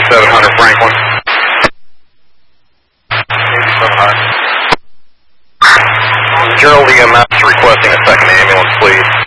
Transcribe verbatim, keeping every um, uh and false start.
eighty-seven hundred Franklin. eighty-seven hundred. Gerald E M S requesting a second ambulance, please.